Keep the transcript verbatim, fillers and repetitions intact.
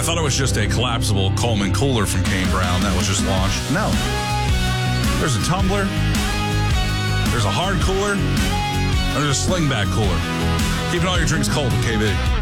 thought it was just a collapsible Coleman cooler from Kane Brown that was just launched. No. There's a tumbler. There's a hard cooler. And there's a slingback cooler. Keeping all your drinks cold with K B.